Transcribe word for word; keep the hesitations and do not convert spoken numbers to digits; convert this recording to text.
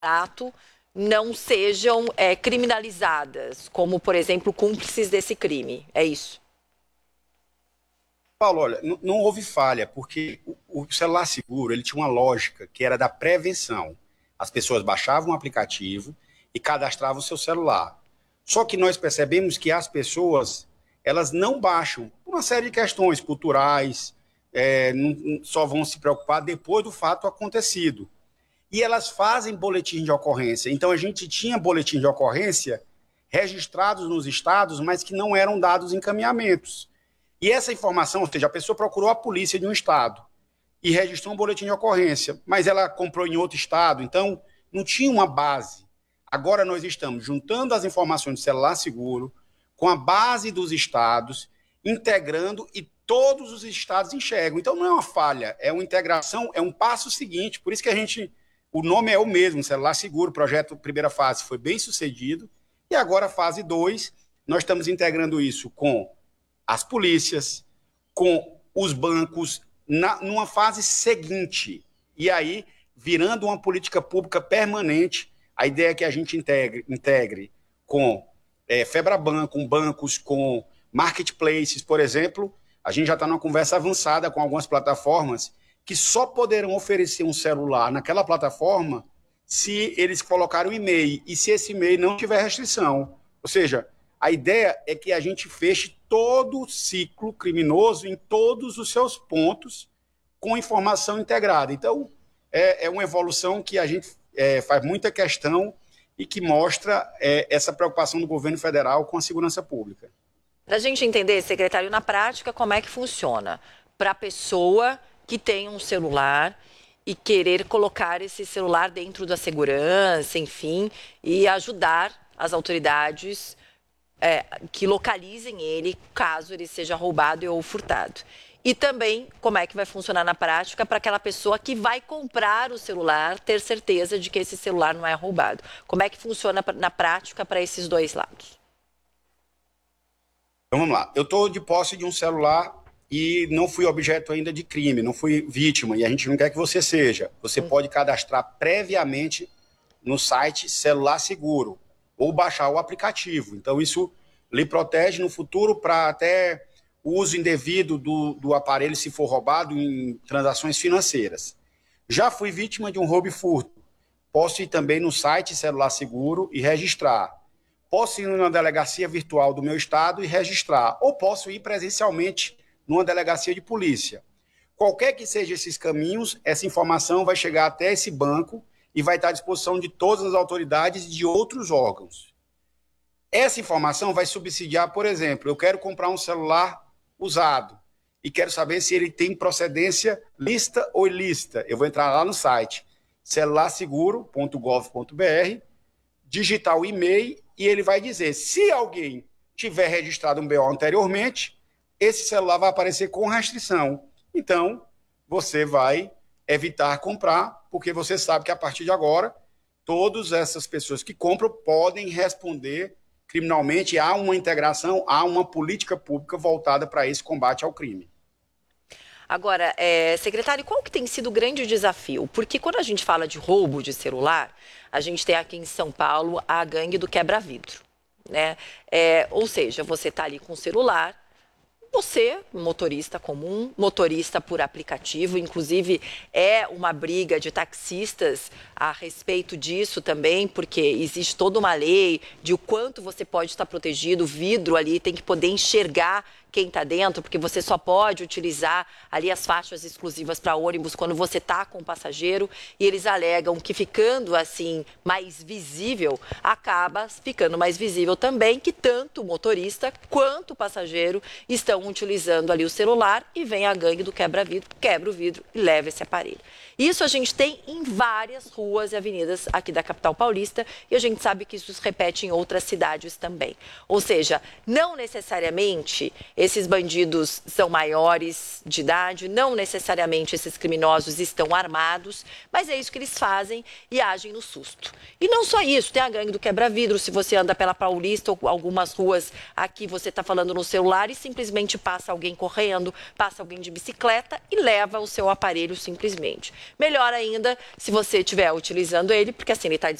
barato não sejam é, criminalizadas, como, por exemplo, cúmplices desse crime. É isso? Paulo, olha, não, não houve falha, porque o, o celular seguro ele tinha uma lógica que era da prevenção. As pessoas baixavam o aplicativo e cadastravam o seu celular. Só que nós percebemos que as pessoas elas não baixam por uma série de questões culturais, é, não, só vão se preocupar depois do fato acontecido. E elas fazem boletim de ocorrência. Então, a gente tinha boletim de ocorrência registrados nos estados, mas que não eram dados encaminhamentos. E essa informação, ou seja, a pessoa procurou a polícia de um estado e registrou um boletim de ocorrência, mas ela comprou em outro estado, então não tinha uma base. Agora nós estamos juntando as informações do celular seguro com a base dos estados, integrando e todos os estados enxergam. Então não é uma falha, é uma integração, é um passo seguinte. Por isso que a gente, o nome é o mesmo, celular seguro, o projeto primeira fase foi bem sucedido, e agora a fase dois, nós estamos integrando isso com as polícias, com os bancos, na, numa fase seguinte. E aí, virando uma política pública permanente, a ideia é que a gente integre, integre com é, Febraban, com bancos, com marketplaces, por exemplo. A gente já está numa conversa avançada com algumas plataformas que só poderão oferecer um celular naquela plataforma se eles colocarem o e-mail e se esse e-mail não tiver restrição. Ou seja, a ideia é que a gente feche todo o ciclo criminoso em todos os seus pontos com informação integrada. Então, é, é uma evolução que a gente é, faz muita questão e que mostra é, essa preocupação do governo federal com a segurança pública. Para a gente entender, secretário, na prática, como é que funciona? Para a pessoa que tem um celular e querer colocar esse celular dentro da segurança, enfim, e ajudar as autoridades É, que localizem ele caso ele seja roubado ou furtado. E também como é que vai funcionar na prática para aquela pessoa que vai comprar o celular ter certeza de que esse celular não é roubado. Como é que funciona na prática para esses dois lados? Então vamos lá. Eu estou de posse de um celular e não fui objeto ainda de crime, não fui vítima, e a gente não quer que você seja. Você hum. pode cadastrar previamente no site Celular Seguro ou baixar o aplicativo. Então, isso lhe protege no futuro para até o uso indevido do, do aparelho se for roubado em transações financeiras. Já fui vítima de um roubo e furto. Posso ir também no site Celular Seguro e registrar. Posso ir numa delegacia virtual do meu estado e registrar. Ou posso ir presencialmente numa delegacia de polícia. Qualquer que sejam esses caminhos, essa informação vai chegar até esse banco e vai estar à disposição de todas as autoridades e de outros órgãos. Essa informação vai subsidiar, por exemplo, eu quero comprar um celular usado e quero saber se ele tem procedência lícita ou ilícita. Eu vou entrar lá no site celular seguro ponto gov ponto br, digitar o e-mail e ele vai dizer, se alguém tiver registrado um B O anteriormente, esse celular vai aparecer com restrição. Então, você vai evitar comprar, porque você sabe que a partir de agora, todas essas pessoas que compram podem responder criminalmente, há uma integração, há uma política pública voltada para esse combate ao crime. Agora, é, secretário, qual que tem sido o grande desafio? Porque quando a gente fala de roubo de celular, a gente tem aqui em São Paulo a gangue do quebra-vidro, né? É, ou seja, você está ali com o celular, você, motorista comum, motorista por aplicativo, inclusive é uma briga de taxistas a respeito disso também, porque existe toda uma lei de o quanto você pode estar protegido, o vidro ali tem que poder enxergar quem está dentro, porque você só pode utilizar ali as faixas exclusivas para ônibus quando você está com o passageiro, e eles alegam que ficando assim mais visível, acaba ficando mais visível também que tanto o motorista quanto o passageiro estão utilizando ali o celular e vem a gangue do quebra-vidro, quebra o vidro e leva esse aparelho. Isso a gente tem em várias ruas e avenidas aqui da capital paulista e a gente sabe que isso se repete em outras cidades também. Ou seja, não necessariamente esses bandidos são maiores de idade, não necessariamente esses criminosos estão armados, mas é isso que eles fazem e agem no susto. E não só isso, tem a gangue do quebra-vidro, se você anda pela Paulista ou algumas ruas aqui, você está falando no celular e simplesmente passa alguém correndo, passa alguém de bicicleta e leva o seu aparelho simplesmente. Melhor ainda se você estiver utilizando ele, porque assim ele está